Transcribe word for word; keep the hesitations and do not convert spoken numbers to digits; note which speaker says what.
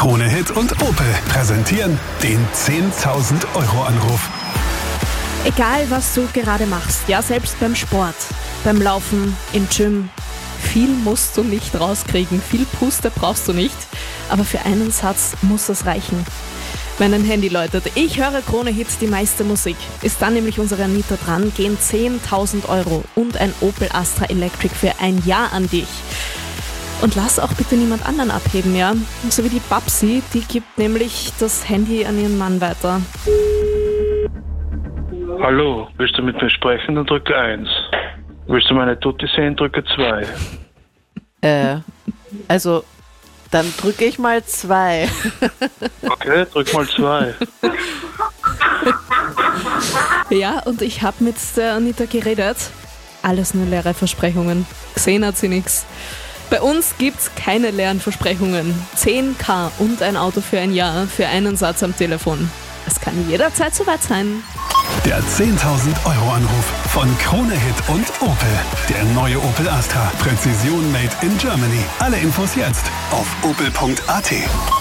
Speaker 1: Krone Hit und Opel präsentieren den zehntausend Euro Anruf.
Speaker 2: Egal, was du gerade machst, ja, selbst beim Sport, beim Laufen, im Gym, viel musst du nicht rauskriegen, viel Puste brauchst du nicht, aber für einen Satz muss es reichen. Wenn ein Handy läutet, ich höre Krone Hit, die meiste Musik. Ist dann nämlich unsere Anita dran, gehen zehntausend Euro und ein Opel Astra Electric für ein Jahr an dich. Und lass auch bitte niemand anderen abheben, ja? So wie die Babsi, die gibt nämlich das Handy an ihren Mann weiter.
Speaker 3: Hallo, willst du mit mir sprechen, dann drücke eins. Willst du meine Tutti sehen, drücke zwei.
Speaker 4: Äh, also, dann drücke ich mal zwei.
Speaker 3: Okay, drück mal zwei.
Speaker 2: Ja, und ich habe mit der Anita geredet. Alles nur leere Versprechungen. Gesehen hat sie nichts. Bei uns gibt's keine leeren Versprechungen. zehn K und ein Auto für ein Jahr für einen Satz am Telefon. Es kann jederzeit soweit sein.
Speaker 1: Der zehntausend Euro Anruf von Krone Hit und Opel. Der neue Opel Astra. Präzision made in Germany. Alle Infos jetzt auf opel punkt a t.